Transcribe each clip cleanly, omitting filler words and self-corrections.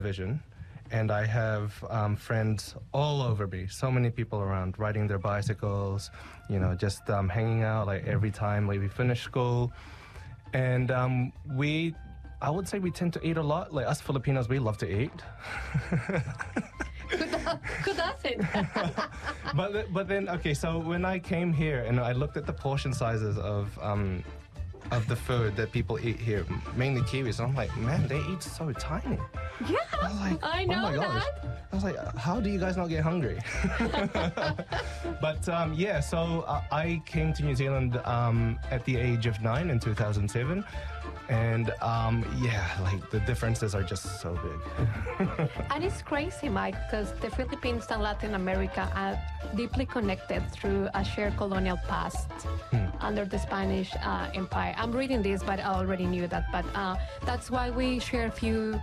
vision. And I have friends all over me, so many people around, riding their bicycles, just hanging out like every time we finish school. And I would say we tend to eat a lot. Like us Filipinos, we love to eat. Who doesn't? But then, okay, so when I came here and I looked at the portion sizes of the food that people eat here, mainly Kiwis, and I'm like, man, they eat so tiny. Yeah, I know oh my gosh. that. I was like, how do you guys not get hungry? But so I came to New Zealand at the age of 9 in 2007. And the differences are just so big. And it's crazy, Mike, because the Philippines and Latin America are deeply connected through a shared colonial past under the Spanish Empire. I'm reading this, but I already knew that. But that's why we share a few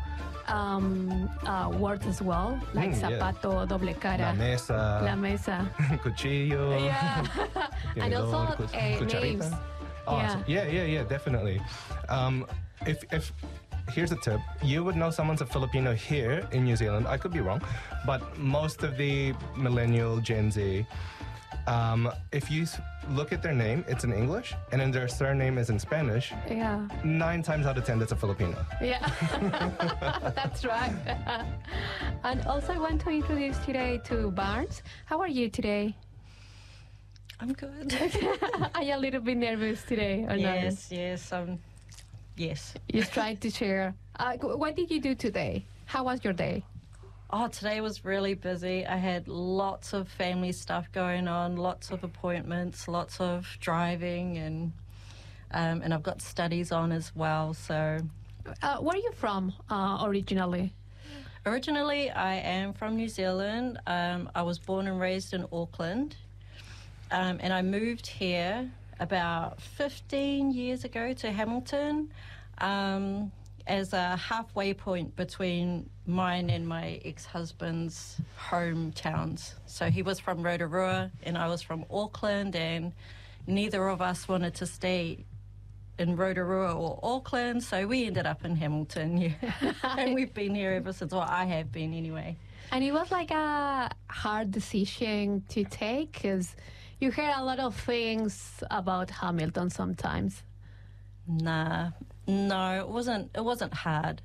words as well, like zapato, doble cara, la mesa, cuchillo, and also names. Awesome. Yeah, definitely. If here's a tip, you would know someone's a Filipino here in New Zealand. I could be wrong, but most of the millennial Gen Z, if you look at their name, it's in English, and then their surname is in Spanish. Yeah. 9 times out of 10, that's a Filipino. Yeah, that's right. And also, I want to introduce today to Barnes. How are you today? I'm good. Are you a little bit nervous today or not? Yes. You tried to share. What did you do today? How was your day? Oh, today was really busy. I had lots of family stuff going on, lots of appointments, lots of driving, and I've got studies on as well. So, where are you from originally? Originally, I am from New Zealand. I was born and raised in Auckland. And I moved here about 15 years ago to Hamilton as a halfway point between mine and my ex-husband's hometowns. So he was from Rotorua and I was from Auckland, and neither of us wanted to stay in Rotorua or Auckland, so we ended up in Hamilton. And we've been here ever since. Well, I have been anyway. And it was like a hard decision to take, because you hear a lot of things about Hamilton sometimes. No, it wasn't hard.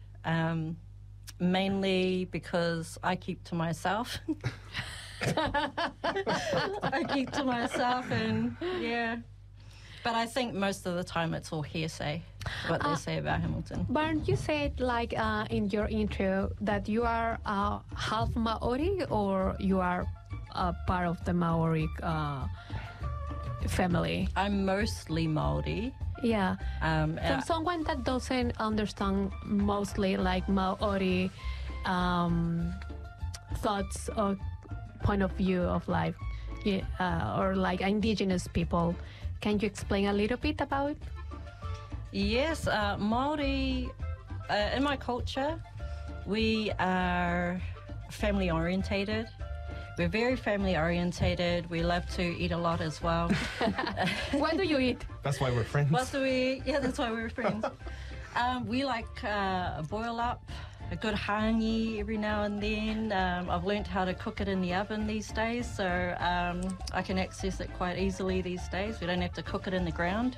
Mainly because I keep to myself. I keep to myself, and But I think most of the time it's all hearsay, what they say about Hamilton. But you said, like in your intro, that you are half Maori, or you are part of the Maori family? I'm mostly Maori. Yeah. From someone that doesn't understand mostly like Maori thoughts or point of view of life, or like indigenous people, can you explain a little bit about it? Yes, Maori, in my culture, we are family orientated. We're very family orientated. We love to eat a lot as well. What do you eat? That's why we're friends. What do we eat? Yeah, that's why we're friends. We like boil up a good hangi every now and then. I've learnt how to cook it in the oven these days, so I can access it quite easily these days. We don't have to cook it in the ground.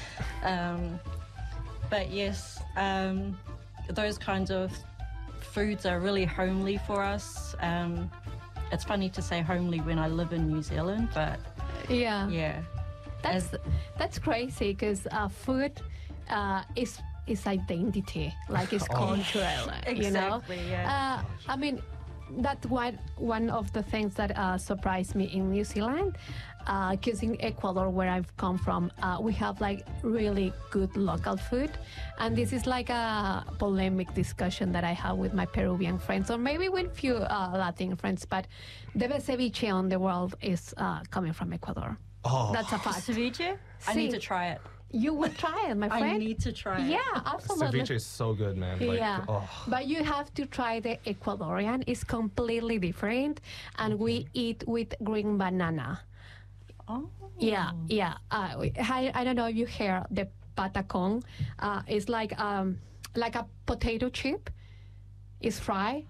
But yes, those kinds of foods are really homely for us. It's funny to say homely when I live in New Zealand, but yeah. That's crazy, because food is identity, like it's cultural. Exactly, you know? Yeah. I mean, that's one of the things that surprised me in New Zealand, because in Ecuador, where I've come from, we have like really good local food, and this is like a polemic discussion that I have with my Peruvian friends, or maybe with few Latin friends, but the best ceviche on the world is coming from Ecuador. Oh. That's a fact. Ceviche? I need to try it. You would try it, my friend. I need to try it. Yeah, absolutely. Ceviche is so good, man. But you have to try the Ecuadorian. It's completely different, and we eat with green banana. Oh. Yeah. I don't know if you hear the patacon. It's like a potato chip. is fried